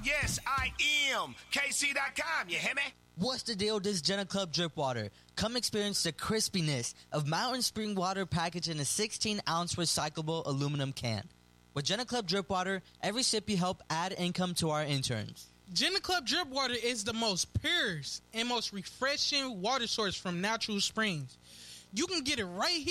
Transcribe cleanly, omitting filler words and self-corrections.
Yes, I am. KC.com, you hear me? What's the deal? This is Jenna Club Drip Water. Come experience the crispiness of Mountain Spring water packaged in a 16-ounce recyclable aluminum can. With Jenna Club Drip Water, every sip you help add income to our interns. Jenna Club Drip Water is the most purest and most refreshing water source from natural springs. You can get it right here